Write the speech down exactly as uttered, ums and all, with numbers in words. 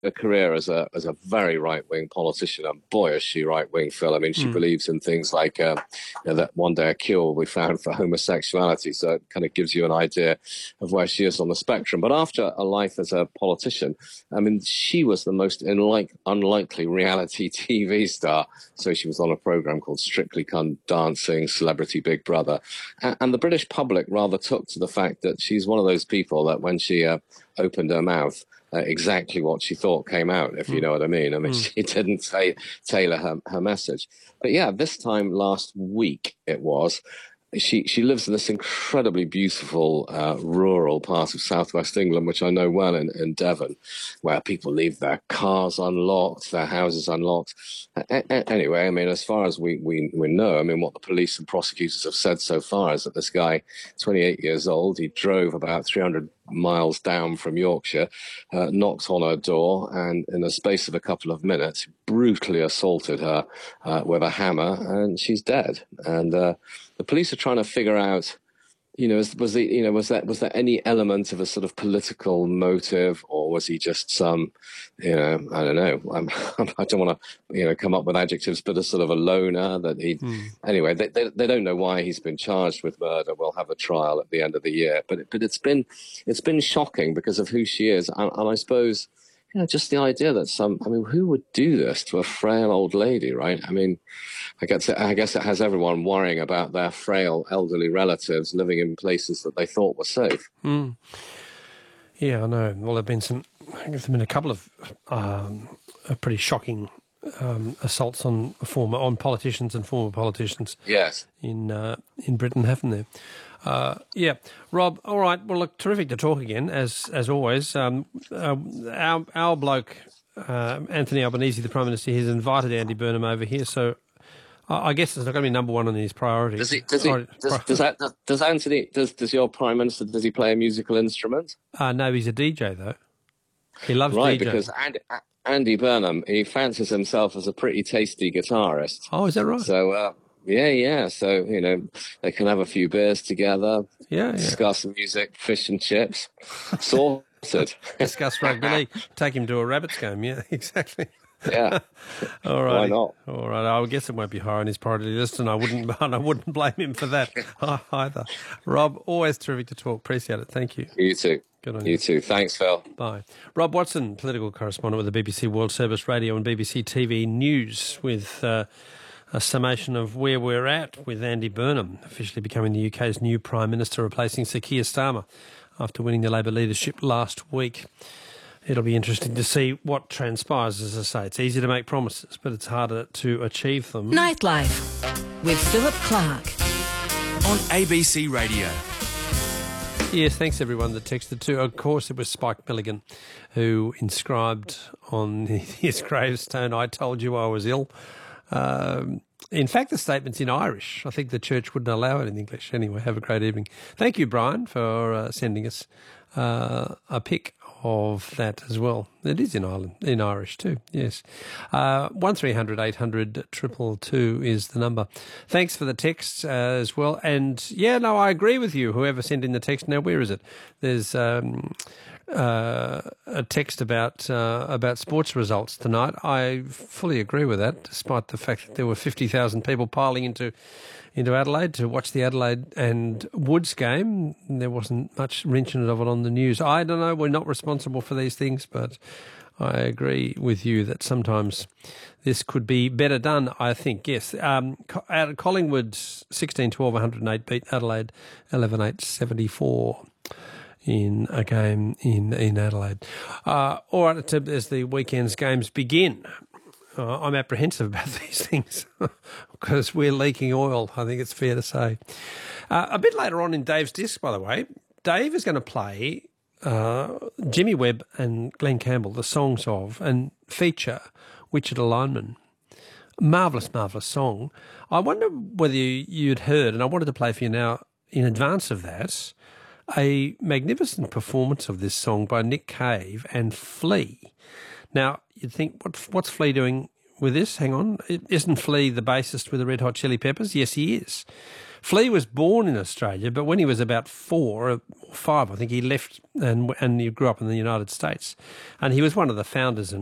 a career as a as a very right wing politician, and boy is she right wing, Phil. I mean, she mm. believes in things like uh, you know, that one day a cure will be found for homosexuality. So it kind of gives you an idea of where she is on the spectrum. But after a life as a politician, I mean, she was the most unlike, unlikely reality T V star. So she was on a program called Strictly Come Dancing, Celebrity Big Brother, and, and the British public rather took to the fact that she's one of those people that when she uh, opened her mouth, Uh, exactly what she thought came out, if mm. you know what I mean. I mean, mm. she didn't say, tailor her, her message. But yeah, this time last week it was, she she lives in this incredibly beautiful uh, rural part of southwest England, which I know well, in, in Devon, where people leave their cars unlocked, their houses unlocked. A- a- anyway, I mean, as far as we, we, we know, I mean, what the police and prosecutors have said so far is that this guy, twenty-eight years old, he drove about three hundred miles down from Yorkshire, uh, knocked on her door, and in the space of a couple of minutes, brutally assaulted her uh, with a hammer, and she's dead. And uh, the police are trying to figure out, you know, was, was the, you know, was that was there any element of a sort of political motive, or was he just some, you know, I don't know, I'm, I don't want to, you know, come up with adjectives, but a sort of a loner that he. Mm. Anyway, they, they they don't know why he's been charged with murder. We'll have a trial at the end of the year, but it, but it's been it's been shocking because of who she is, and, and I suppose, you know, just the idea that some, I mean, who would do this to a frail old lady, right? I mean, I guess, it, I guess it has everyone worrying about their frail elderly relatives living in places that they thought were safe. Mm. Yeah, I know. Well, there have been some, I guess there have been a couple of um, pretty shocking um, assaults on former, on politicians and former politicians. Yes. In, uh, in Britain, haven't there? Uh, yeah, Rob. All right. Well, look, terrific to talk again, as as always. Um, uh, our our bloke, uh, Anthony Albanese, the Prime Minister, has invited Andy Burnham over here, so I, I guess it's not going to be number one on his priorities. Does he? Does he? Does, does, that, does, does Anthony? Does does your Prime Minister? Does he play a musical instrument? Uh, no, he's a D J though. He loves right, D J. Because Andy, Andy Burnham, he fancies himself as a pretty tasty guitarist. Oh, is that right? So. Uh, Yeah, yeah. So, you know, they can have a few beers together, yeah, discuss yeah. music, fish and chips, sorted. Discuss rugby league, take him to a Rabbits game, yeah, exactly. Yeah. All right. Why not? All right. I guess it won't be high on his priority list, and I wouldn't and I wouldn't blame him for that either. Rob, always terrific to talk. Appreciate it. Thank you. You too. Good on you. You too. Thanks, Phil. Bye. Rob Watson, political correspondent with the B B C World Service Radio and B B C T V News, with Uh, a summation of where we're at with Andy Burnham officially becoming the U K's new Prime Minister, replacing Sir Keir Starmer after winning the Labor leadership last week. It'll be interesting to see what transpires. As I say, it's easy to make promises, but it's harder to achieve them. Nightlife with Philip Clark on A B C Radio. Yes, thanks everyone that texted too. Of course, it was Spike Milligan who inscribed on his gravestone, "I told you I was ill." Um, in fact, the statement's in Irish. I think the church wouldn't allow it in English. Anyway, have a great evening. Thank you, Brian, for uh, sending us uh, a pic of that as well. It is in Ireland, in Irish too, yes. Uh, one three hundred eight hundred two two two is the number. Thanks for the text uh, as well. And, yeah, no, I agree with you, whoever sent in the text. Now, where is it? There's... Um, Uh, a text about uh, about sports results tonight. I fully agree with that, despite the fact that there were fifty thousand people piling into into Adelaide to watch the Adelaide and Woods game. There wasn't much mention of it on the news. I don't know, we're not responsible for these things, but I agree with you that sometimes this could be better done, I think, yes. Um, Collingwood sixteen twelve one oh eight beat Adelaide eleven eight seventy-four. In a game in, in Adelaide. Uh, all right, as the weekend's games begin, uh, I'm apprehensive about these things because we're leaking oil, I think it's fair to say. Uh, a bit later on in Dave's disc, by the way, Dave is going to play uh, Jimmy Webb and Glenn Campbell, the songs of, and feature Wichita Lineman. Marvellous, marvellous song. I wonder whether you'd heard, and I wanted to play for you now in advance of that, a magnificent performance of this song by Nick Cave and Flea. Now, you'd think, what, what's Flea doing with this? Hang on. Isn't Flea the bassist with the Red Hot Chili Peppers? Yes, he is. Flea was born in Australia, but when he was about four or five, I think he left and and he grew up in the United States. And he was one of the founders and